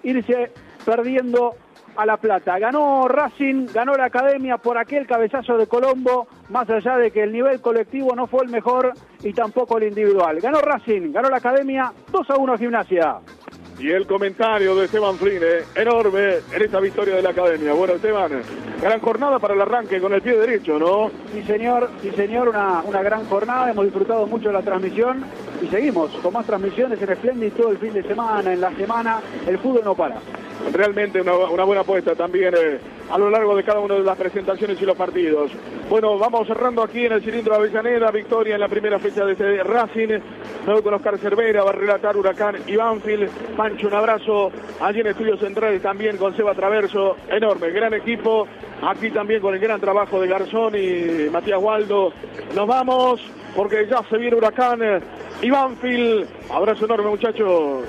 irse perdiendo a La Plata. Ganó Racing, ganó la Academia por aquel cabezazo de Colombo, más allá de que el nivel colectivo no fue el mejor y tampoco el individual. Ganó Racing, ganó la Academia, 2-1 a Gimnasia. Y el comentario de Esteban Fline, enorme en esta victoria de la Academia. Bueno, Esteban, gran jornada para el arranque con el pie derecho, ¿no? Sí, señor, una gran jornada, hemos disfrutado mucho de la transmisión y seguimos con más transmisiones en Splendid todo el fin de semana, en la semana, el fútbol no para. Realmente una buena apuesta también a lo largo de cada una de las presentaciones y los partidos. Bueno, vamos cerrando aquí en el cilindro de Avellaneda, victoria en la primera fecha de este Racing. Luego con Oscar Cervera, va a relatar Huracán y Banfield. Pancho, un abrazo allí en Estudios Centrales también con Seba Traverso, enorme, gran equipo. Aquí también con el gran trabajo de Garzón y Matías Waldo. Nos vamos porque ya se viene Huracán y Banfield. Abrazo enorme, muchachos.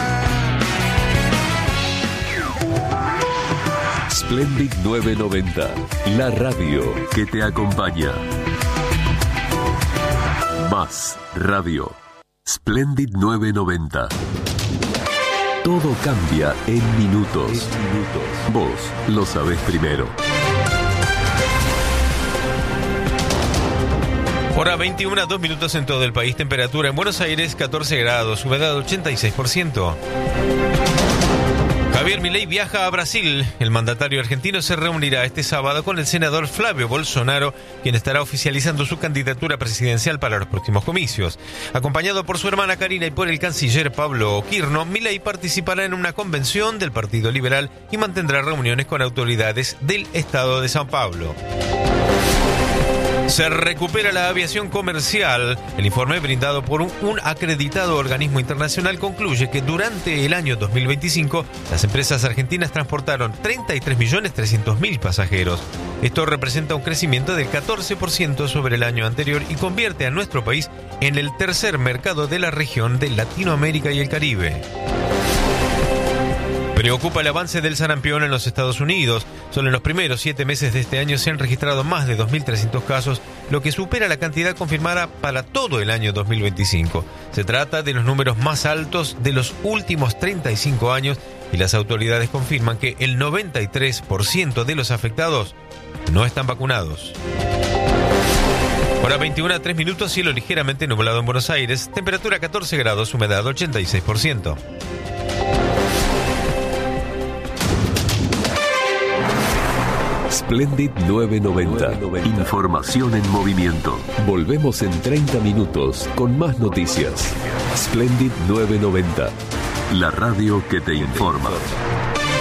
Splendid 990, la radio que te acompaña. Más radio. Splendid 990. Todo cambia en minutos. Vos lo sabés primero. Hora 21, 2 minutos en todo el país. Temperatura en Buenos Aires 14 grados, humedad 86%. Javier Milei viaja a Brasil. El mandatario argentino se reunirá este sábado con el senador Flavio Bolsonaro, quien estará oficializando su candidatura presidencial para los próximos comicios. Acompañado por su hermana Karina y por el canciller Pablo Quirno, Milei participará en una convención del Partido Liberal y mantendrá reuniones con autoridades del estado de São Paulo. Se recupera la aviación comercial. El informe brindado por un acreditado organismo internacional concluye que durante el año 2025 las empresas argentinas transportaron 33.300.000 pasajeros. Esto representa un crecimiento del 14% sobre el año anterior y convierte a nuestro país en el tercer mercado de la región de Latinoamérica y el Caribe. Preocupa el avance del sarampión en los Estados Unidos. Solo en los primeros 7 meses de este año se han registrado más de 2.300 casos, lo que supera la cantidad confirmada para todo el año 2025. Se trata de los números más altos de los últimos 35 años y las autoridades confirman que el 93% de los afectados no están vacunados. Hora 21, 3 minutos, cielo ligeramente nublado en Buenos Aires, temperatura 14 grados, humedad 86%. Splendid 990. Información en movimiento. Volvemos en 30 minutos con más noticias. Splendid 990. La radio que te informa.